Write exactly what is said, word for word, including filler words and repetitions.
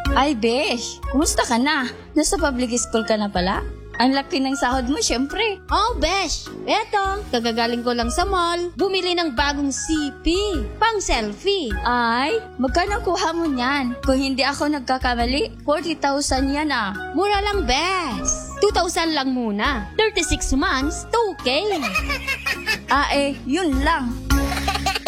Ay, besh, kumusta ka na? Nasa public school ka na pala? Ang laki ng sahod mo, syempre. Oh, besh. Eto, kagagaling ko lang sa mall. Bumili ng bagong C P. Pang selfie. Ay, magkano kuha mo niyan? Kung hindi ako nagkakamali, forty thousand yan ah. Mura lang, besh. two thousand lang muna. thirty-six months, two K. Ah eh, yun lang.